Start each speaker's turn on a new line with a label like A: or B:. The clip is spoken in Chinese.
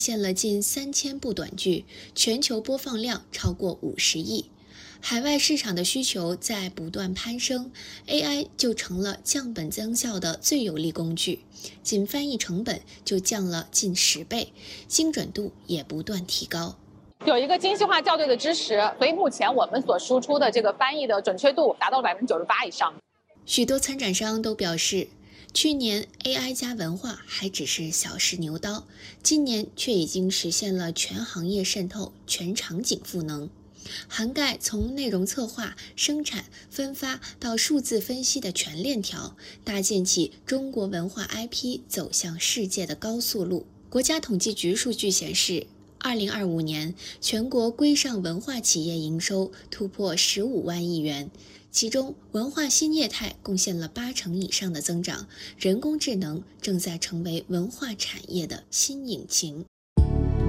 A: 现了近3000部短剧，全球播放量超过50亿。海外市场的需求在不断攀升 ，AI 就成了降本增效的最有力工具，仅翻译成本就降了近10倍，精准度也不断提高。
B: 有一个精细化校对的支持，所以目前我们所输出的这个翻译的准确度达到了98%以上。
A: 许多参展商都表示，去年 AI 加文化还只是小试牛刀，今年却已经实现了全行业渗透、全场景赋能，涵盖从内容策划、生产、分发到数字分析的全链条，搭建起中国文化 IP 走向世界的高速路。国家统计局数据显示，2025年全国规上文化企业营收突破15万亿元，其中文化新业态贡献了80%以上的增长，人工智能正在成为文化产业的新引擎。